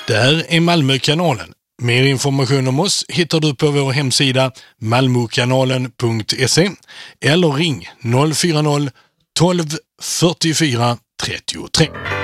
Det här är Malmökanalen. Mer information om oss hittar du på vår hemsida malmokanalen.se eller ring 040 12 44 33.